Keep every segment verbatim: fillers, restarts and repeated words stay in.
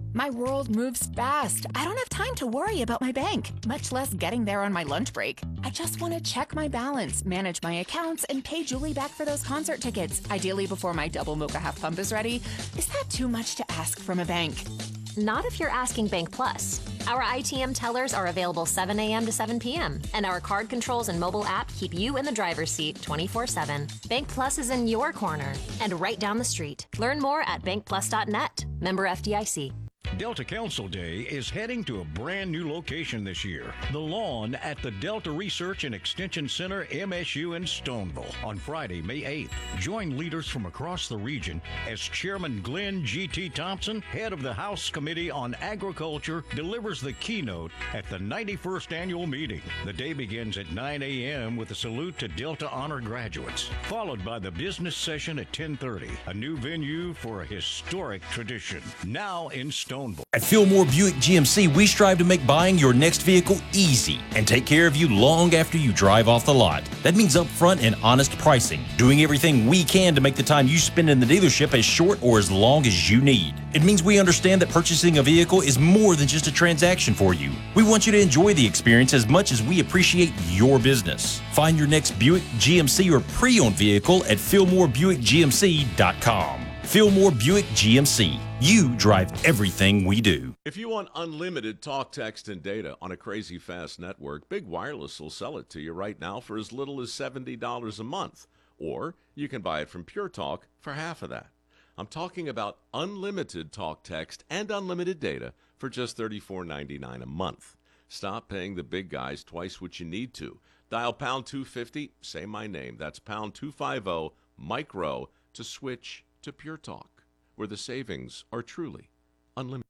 My world moves fast. I don't have time to worry about my bank, much less getting there on my lunch break. I just want to check my balance, manage my accounts, and pay Julie back for those concert tickets, ideally before my double mocha half pump is ready. Is that too much to ask from a bank? Not if you're asking Bank Plus. Our I T M tellers are available seven a.m. to seven p.m., and our card controls and mobile app keep you in the driver's seat twenty-four seven. Bank Plus is in your corner and right down the street. Learn more at bank plus dot net. Member F D I C. Delta Council Day is heading to a brand new location this year, the lawn at the Delta Research and Extension Center, M S U in Stoneville, on Friday, May eighth. Join leaders from across the region as Chairman Glenn G T. Thompson, head of the House Committee on Agriculture, delivers the keynote at the ninety-first annual meeting. The day begins at nine a.m. with a salute to Delta Honor graduates, followed by the business session at ten thirty, a new venue for a historic tradition, now in Stoneville. At Fillmore Buick G M C, we strive to make buying your next vehicle easy and take care of you long after you drive off the lot. That means upfront and honest pricing, doing everything we can to make the time you spend in the dealership as short or as long as you need. It means we understand that purchasing a vehicle is more than just a transaction for you. We want you to enjoy the experience as much as we appreciate your business. Find your next Buick, G M C, or pre-owned vehicle at Fillmore Buick G M C dot com. Fillmore Buick G M C. You drive everything we do. If you want unlimited talk, text, and data on a crazy fast network, Big Wireless will sell it to you right now for as little as seventy dollars a month. Or you can buy it from Pure Talk for half of that. I'm talking about unlimited talk, text, and unlimited data for just thirty-four ninety-nine a month. Stop paying the big guys twice what you need to. Dial pound two fifty, say my name. That's pound two fifty, micro, to switch to Pure Talk, where the savings are truly unlimited.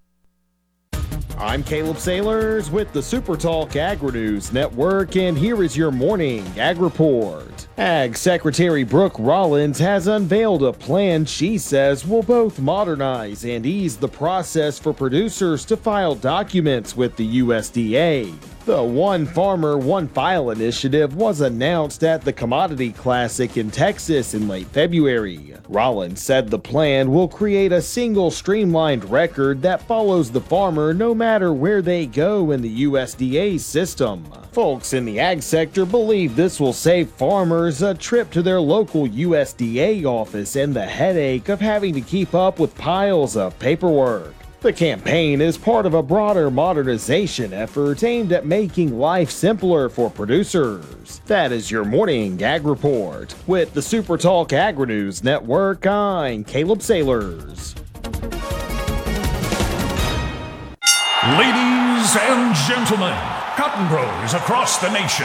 I'm Caleb Sailors with the Super Talk Agri-News Network, and here is your morning Ag Report. Ag Secretary Brooke Rollins has unveiled a plan she says will both modernize and ease the process for producers to file documents with the U S D A. The One Farmer, One File initiative was announced at the Commodity Classic in Texas in late February. Rollins said the plan will create a single streamlined record that follows the farmer no matter where they go in the U S D A system. Folks in the ag sector believe this will save farmers a trip to their local U S D A office and the headache of having to keep up with piles of paperwork. The campaign is part of a broader modernization effort aimed at making life simpler for producers. That is your morning Ag Report. With the Super Talk Agri-News Network, I'm Caleb Sailors. Ladies and gentlemen, cotton growers across the nation,